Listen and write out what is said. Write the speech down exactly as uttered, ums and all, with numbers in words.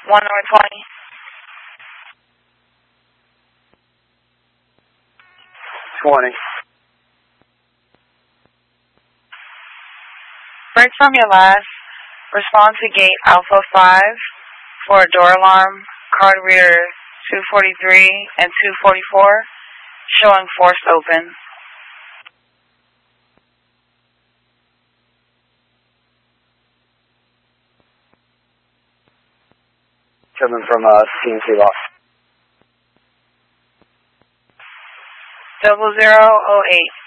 one number twenty. twenty. Break from your last. Respond to gate Alpha five for a door alarm, card reader two forty-three and two forty-four, showing forced open. Coming from uh, C N C loss. Double zero oh eight.